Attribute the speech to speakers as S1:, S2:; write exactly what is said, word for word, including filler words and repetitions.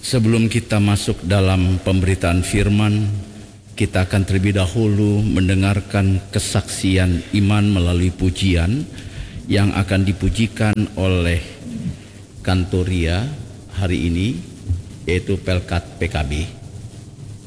S1: Sebelum kita masuk dalam pemberitaan firman, kita akan terlebih dahulu mendengarkan kesaksian iman melalui pujian yang akan dipujikan oleh Kantoria hari ini, yaitu Pelkat P K B.